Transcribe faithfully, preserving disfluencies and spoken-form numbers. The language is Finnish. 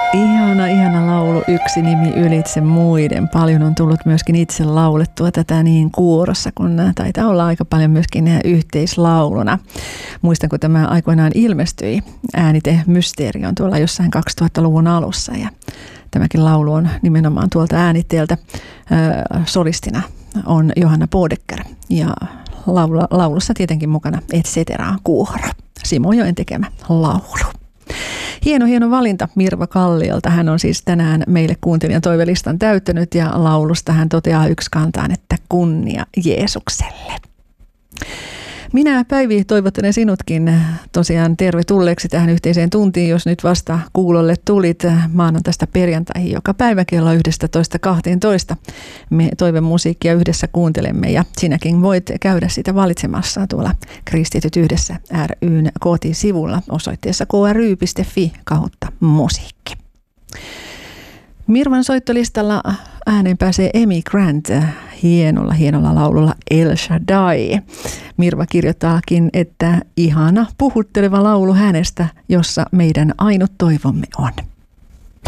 Ihana, ihana laulu, yksi nimi ylitse muiden. Paljon on tullut myöskin itse laulettua tätä niin kuorossa, kun taitaa olla aika paljon myöskin yhteislauluna. Muistan, kun tämä aikoinaan ilmestyi, äänite Mysteeri on tuolla jossain kaksituhattaluvun alussa ja tämäkin laulu on nimenomaan tuolta äänitteeltä. Solistina on Johanna Bodecker ja laulu, laulussa tietenkin mukana Et cetera kuoro. Simojoen tekemä laulu. Hieno, hieno valinta Mirva Kalliolta. Hän on siis tänään meille kuuntelijan toivelistan täyttänyt ja laulusta hän toteaa yksikantaan, että kunnia Jeesukselle. Minä, Päivi, toivottelen sinutkin tosiaan tervetulleeksi tähän yhteiseen tuntiin, jos nyt vasta kuulolle tulit maanantaista perjantaihin, joka päivä kello yksitoista kaksitoista. Me toivemusiikkia yhdessä kuuntelemme ja sinäkin voit käydä sitä valitsemassa tuolla Kristityt yhdessä ry:n kotisivulla osoitteessa k r y piste f i kautta musiikki. Mirvan soittolistalla ääneen pääsee Amy Grant hienolla, hienolla laululla El Shaddai. Mirva kirjoittaakin, että ihana puhutteleva laulu hänestä, jossa meidän ainut toivomme on.